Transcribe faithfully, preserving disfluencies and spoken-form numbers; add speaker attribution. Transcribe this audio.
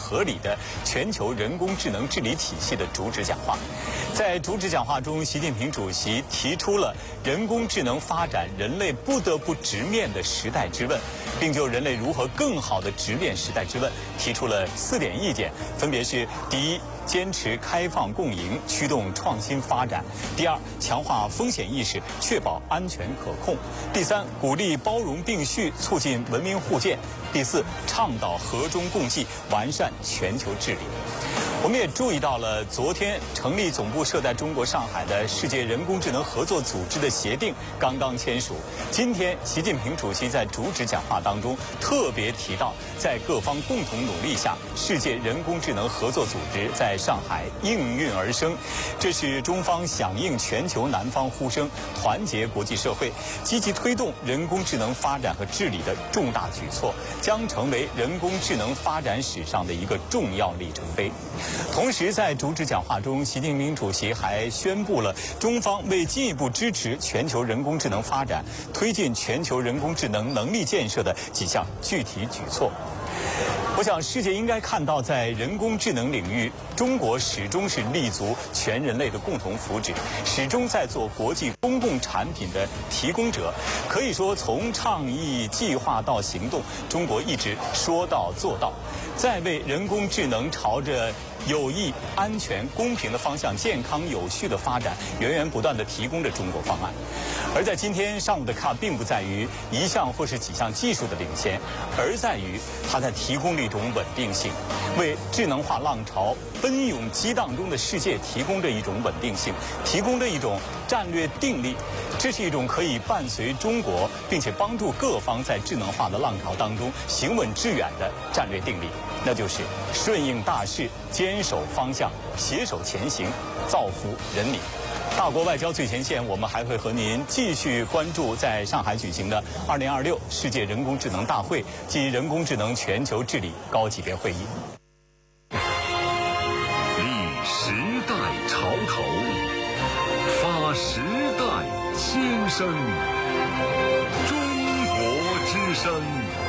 Speaker 1: 合理的全球人工智能治理体系的主旨讲话。在主旨讲话中，习近平主席提出了人工智能发展人类不得不直面的时代之问，并就人类如何更好地直面时代之问提出了四点意见，分别是：第一，坚持开放共赢，驱动创新发展；第二，强化风险意识，确保安全可控；第三，鼓励包容并蓄，促进文明互鉴；第四，倡导和衷共济，完善全球治理。我们也注意到了，昨天成立总部设在中国上海的世界人工智能合作组织的协定刚刚签署。今天，习近平主席在主旨讲话当中特别提到，在各方共同努力下，世界人工智能合作组织在上海应运而生。这是中方响应全球南方呼声，团结国际社会，积极推动人工智能发展和治理的重大举措，将成为人工智能发展史上的一个重要里程碑。同时，在主旨讲话中，习近平主席还宣布了中方为进一步支持全球人工智能发展、推进全球人工智能能力建设的几项具体举措。我想，世界应该看到，在人工智能领域，中国始终是立足全人类的共同福祉，始终在做国际公共产品的提供者。可以说，从倡议、计划到行动，中国一直说到做到，在为人工智能朝着有益、安全、公平的方向健康有序的发展，源源不断地提供着中国方案。而在今天上午的看，并不在于一项或是几项技术的领先，而在于它在提供了一种稳定性，为智能化浪潮奔涌激荡中的世界提供着一种稳定性，提供着一种战略定力。这是一种可以伴随中国，并且帮助各方在智能化的浪潮当中行稳致远的战略定力，那就是顺应大势，坚守方向，携手前行，造福人民。大国外交最前线，我们还会和您继续关注在上海举行的二零二六世界人工智能大会及人工智能全球治理高级别会议。
Speaker 2: 立时代潮头，发时代心声，中国之声。